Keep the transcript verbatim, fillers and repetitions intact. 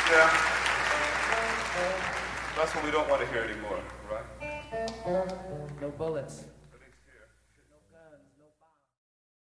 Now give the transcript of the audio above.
Yeah. That's what we don't want to hear anymore, right? No bullets.